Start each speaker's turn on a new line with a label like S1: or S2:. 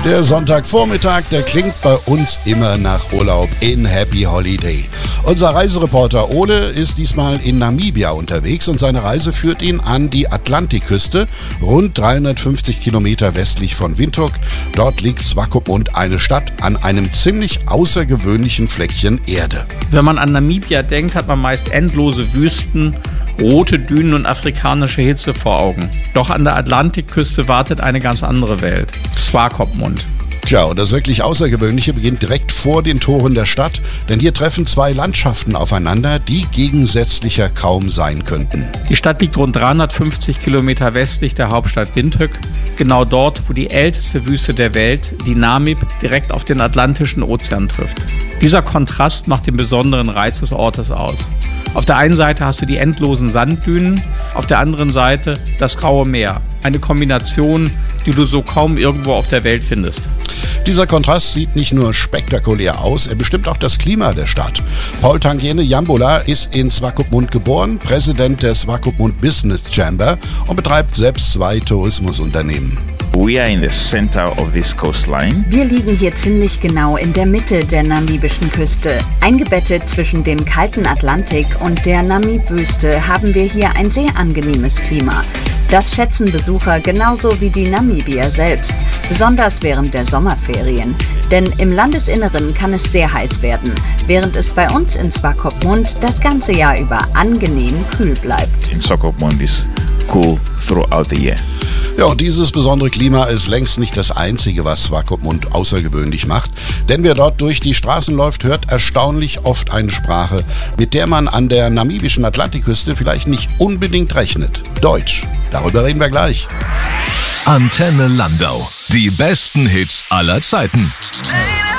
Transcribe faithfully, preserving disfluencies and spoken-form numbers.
S1: Der Sonntagvormittag, der klingt bei uns immer nach Urlaub in Happy Holiday. Unser Reisereporter Ole ist diesmal in Namibia unterwegs und seine Reise führt ihn an die Atlantikküste, rund dreihundertfünfzig Kilometer westlich von Windhoek. Dort liegt Swakopmund, eine Stadt an einem ziemlich außergewöhnlichen Fleckchen Erde.
S2: Wenn man an Namibia denkt, hat man meist endlose Wüsten, rote Dünen und afrikanische Hitze vor Augen. Doch an der Atlantikküste wartet eine ganz andere Welt. Swakopmund.
S1: Tja, und das wirklich Außergewöhnliche beginnt direkt vor den Toren der Stadt, denn hier treffen zwei Landschaften aufeinander, die gegensätzlicher kaum sein könnten.
S2: Die Stadt liegt rund dreihundertfünfzig Kilometer westlich der Hauptstadt Windhoek, genau dort, wo die älteste Wüste der Welt, die Namib, direkt auf den Atlantischen Ozean trifft. Dieser Kontrast macht den besonderen Reiz des Ortes aus. Auf der einen Seite hast du die endlosen Sanddünen, auf der anderen Seite das raue Meer. Eine Kombination, die du so kaum irgendwo auf der Welt findest.
S1: Dieser Kontrast sieht nicht nur spektakulär aus, er bestimmt auch das Klima der Stadt. Paul Tangene Yambola ist in Swakopmund geboren, Präsident der Swakopmund Business Chamber und betreibt selbst zwei Tourismusunternehmen.
S3: We are in the center of this coastline.
S4: Wir liegen hier ziemlich genau in der Mitte der namibischen Küste. Eingebettet zwischen dem kalten Atlantik und der Namib-Wüste haben wir hier ein sehr angenehmes Klima. Das schätzen Besucher genauso wie die Namibier selbst, besonders während der Sommerferien. Denn im Landesinneren kann es sehr heiß werden, während es bei uns in Swakopmund das ganze Jahr über angenehm kühl bleibt.
S3: In Swakopmund is cool throughout the year.
S1: Ja, und dieses besondere Klima ist längst nicht das Einzige, was Swakopmund außergewöhnlich macht. Denn wer dort durch die Straßen läuft, hört erstaunlich oft eine Sprache, mit der man an der namibischen Atlantikküste vielleicht nicht unbedingt rechnet. Deutsch. Darüber reden wir gleich.
S5: Antenne Landau. Die besten Hits aller Zeiten.